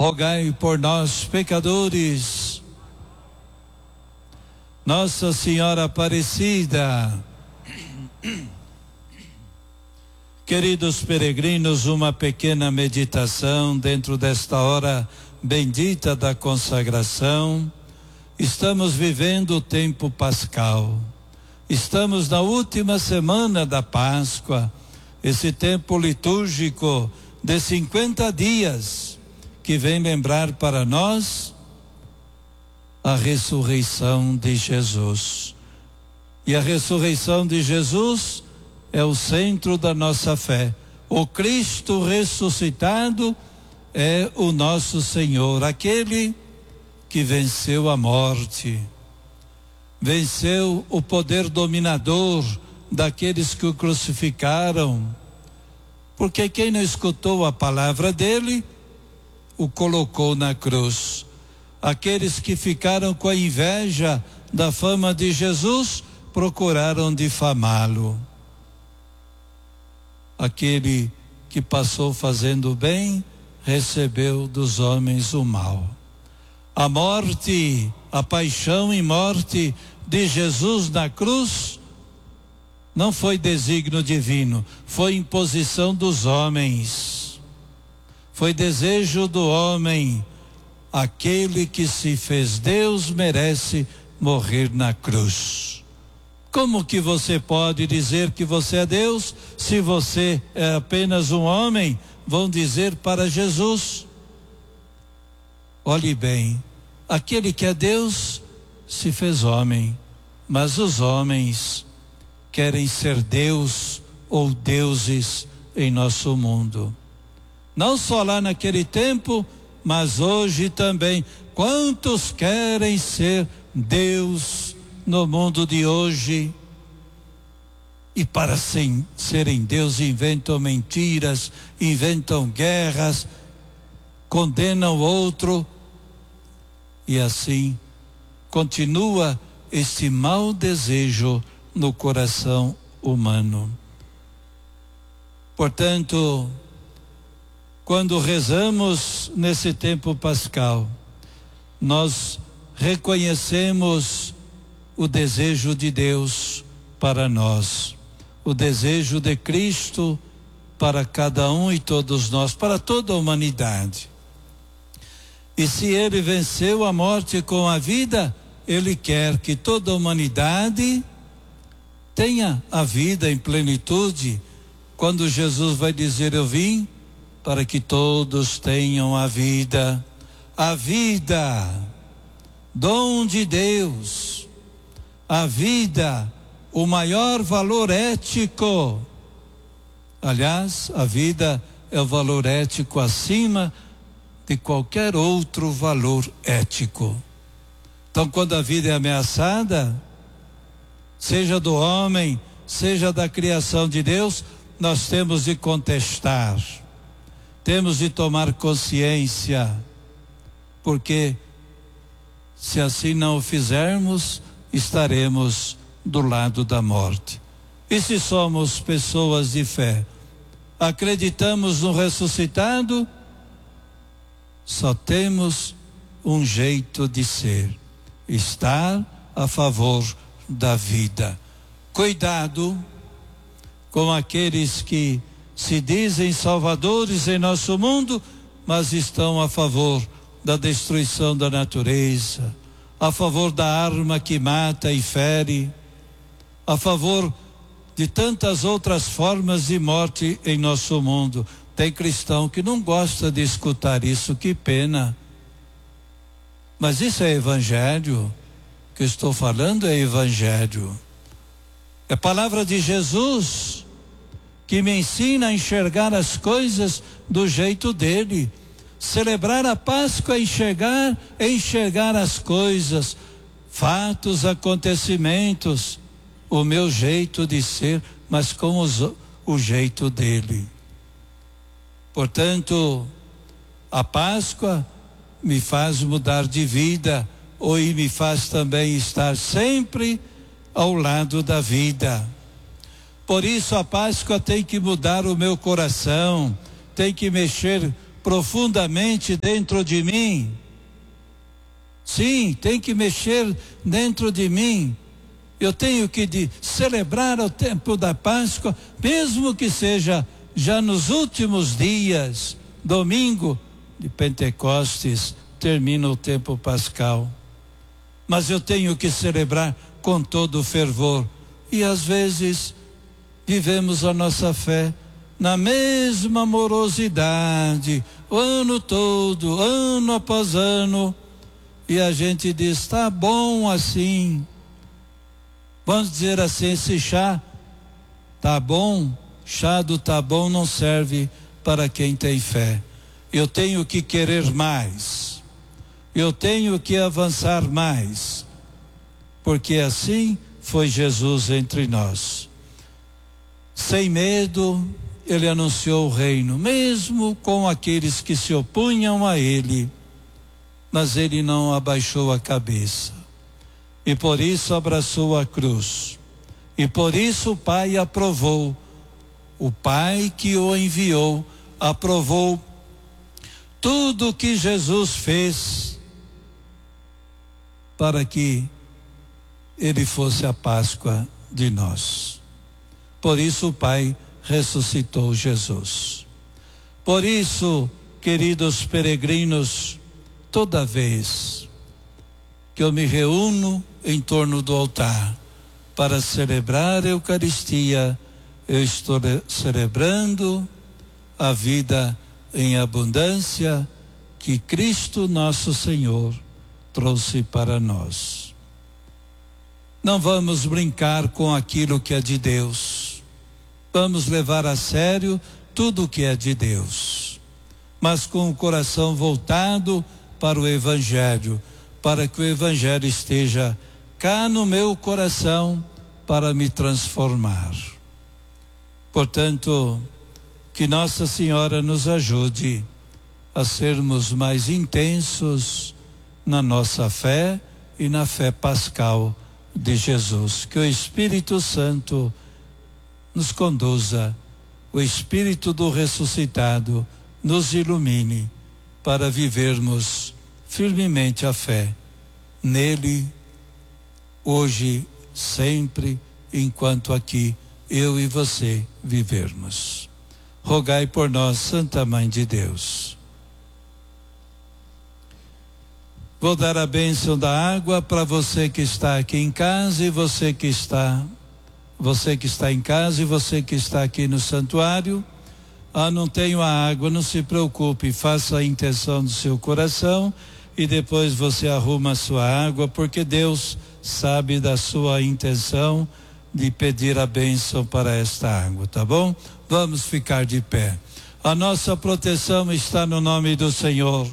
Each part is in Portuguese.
rogai por nós, pecadores. Nossa Senhora Aparecida. Queridos peregrinos, uma pequena meditação dentro desta hora bendita da consagração. Estamos vivendo o tempo pascal. Estamos na última semana da Páscoa, esse tempo litúrgico de 50 dias, que vem lembrar para nós a ressurreição de Jesus. E a ressurreição de Jesus é o centro da nossa fé. O Cristo ressuscitado é o nosso Senhor, aquele que venceu a morte, venceu o poder dominador daqueles que o crucificaram, porque quem não escutou a palavra dele, o colocou na cruz. Aqueles que ficaram com a inveja da fama de Jesus, procuraram difamá-lo. Aquele que passou fazendo o bem, recebeu dos homens o mal. A morte, a paixão e morte de Jesus na cruz não foi desígnio divino, foi imposição dos homens. Foi desejo do homem. Aquele que se fez Deus merece morrer na cruz. Como que você pode dizer que você é Deus se você é apenas um homem? Vão dizer para Jesus. Olhe bem, aquele que é Deus se fez homem, mas os homens querem ser Deus ou deuses em nosso mundo. Não só lá naquele tempo, mas hoje também. Quantos querem ser Deus no mundo de hoje? E para serem Deus inventam mentiras, inventam guerras, condenam o outro. E assim continua esse mau desejo no coração humano. Portanto, quando rezamos nesse tempo pascal, nós reconhecemos o desejo de Deus para nós, o desejo de Cristo para cada um e todos nós, para toda a humanidade. E se ele venceu a morte com a vida, ele quer que toda a humanidade tenha a vida em plenitude. Quando Jesus vai dizer: eu vim para que todos tenham a vida, dom de Deus, a vida, o maior valor ético. Aliás, a vida é o valor ético acima de qualquer outro valor ético. Então, quando a vida é ameaçada, seja do homem, seja da criação de Deus, nós temos de contestar, temos de tomar consciência, porque se assim não o fizermos, estaremos do lado da morte. E se somos pessoas de fé, acreditamos no ressuscitado, só temos um jeito de ser: estar a favor da vida. Cuidado com aqueles que se dizem salvadores em nosso mundo, mas estão a favor da destruição da natureza, a favor da arma que mata e fere, a favor de tantas outras formas de morte em nosso mundo. Tem cristão que não gosta de escutar isso, que pena. Mas isso é evangelho. O que eu estou falando é evangelho. É a palavra de Jesus que me ensina a enxergar as coisas do jeito dele. Celebrar a Páscoa é enxergar as coisas, fatos, acontecimentos, o meu jeito de ser, mas com o jeito dele. Portanto, a Páscoa me faz mudar de vida, ou me faz também estar sempre ao lado da vida. Por isso a Páscoa tem que mudar o meu coração, tem que mexer profundamente dentro de mim. Sim, tem que mexer dentro de mim. Eu tenho que celebrar o tempo da Páscoa, mesmo que seja já nos últimos dias, domingo de Pentecostes, termina o tempo pascal. Mas eu tenho que celebrar com todo o fervor. E às vezes vivemos a nossa fé na mesma morosidade, o ano todo, ano após ano, e a gente diz, tá bom assim. Vamos dizer assim, esse chá tá bom, chá do tá bom não serve para quem tem fé. Eu tenho que querer mais, eu tenho que avançar mais, porque assim foi Jesus entre nós. Sem medo, ele anunciou o reino, mesmo com aqueles que se opunham a ele, mas ele não abaixou a cabeça. E por isso abraçou a cruz. E por isso o Pai aprovou. O Pai que o enviou aprovou tudo o que Jesus fez para que ele fosse a Páscoa de nós. Por isso o Pai ressuscitou Jesus. Por isso, queridos peregrinos, toda vez que eu me reúno em torno do altar para celebrar a Eucaristia, eu estou celebrando a vida em abundância que Cristo nosso Senhor trouxe para nós. Não vamos brincar com aquilo que é de Deus. Vamos levar a sério tudo que é de Deus, mas com o coração voltado para o Evangelho, para que o Evangelho esteja cá no meu coração para me transformar. Portanto, que Nossa Senhora nos ajude a sermos mais intensos na nossa fé e na fé pascal de Jesus. Que o Espírito Santo nos conduza, o Espírito do ressuscitado nos ilumine para vivermos firmemente a fé nele, hoje, sempre, enquanto aqui eu e você vivermos. Rogai por nós, Santa Mãe de Deus. Vou dar a bênção da água para você que está aqui em casa e você que está em casa e você que está aqui no santuário. Não tenho a água, não se preocupe, faça a intenção do seu coração e depois você arruma a sua água, porque Deus sabe da sua intenção de pedir a bênção para esta água, tá bom? Vamos ficar de pé. A nossa proteção está no nome do Senhor.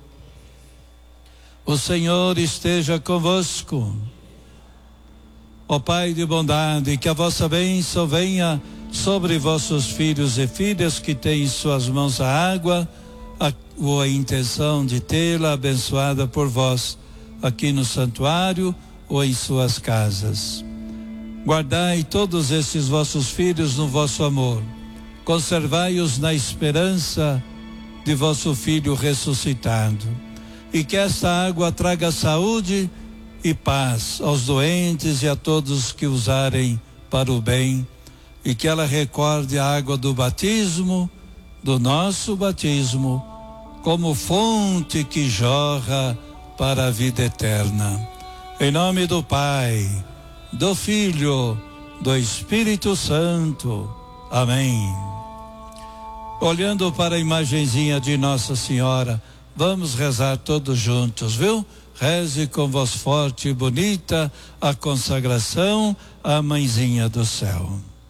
O Senhor esteja convosco. Ó Pai de bondade, que a vossa bênção venha sobre vossos filhos e filhas que têm em suas mãos a água, ou a intenção de tê-la abençoada por vós, aqui no santuário ou em suas casas. Guardai todos esses vossos filhos no vosso amor, conservai-os na esperança de vosso Filho ressuscitado, e que esta água traga saúde e paz aos doentes e a todos que usarem para o bem, e que ela recorde a água do batismo, do nosso batismo, como fonte que jorra para a vida eterna. Em nome do Pai, do Filho, do Espírito Santo. Amém. Olhando para a imagenzinha de Nossa Senhora, vamos rezar todos juntos, viu? Reze com voz forte e bonita a consagração à Mãezinha do Céu.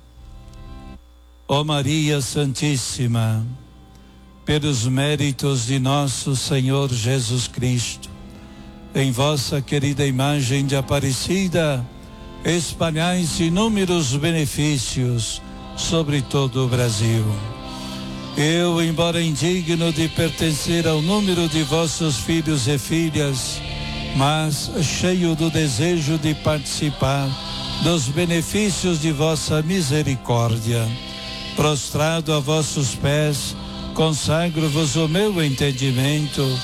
Ó Maria Santíssima, pelos méritos de nosso Senhor Jesus Cristo, em vossa querida imagem de Aparecida, espalhai-se inúmeros benefícios sobre todo o Brasil. Eu, embora indigno de pertencer ao número de vossos filhos e filhas, mas cheio do desejo de participar dos benefícios de vossa misericórdia, prostrado a vossos pés, consagro-vos o meu entendimento,